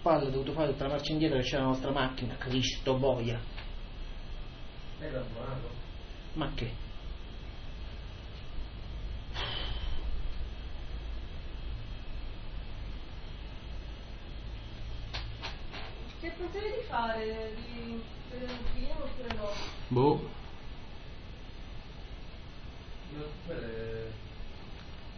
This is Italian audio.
palle, ho dovuto fare tutta la marcia indietro che c'era la nostra macchina, Cristo boia. Lei l'ha suonato? Ma che? Che pensavi di fare? Di vedere un film oppure no? Boh.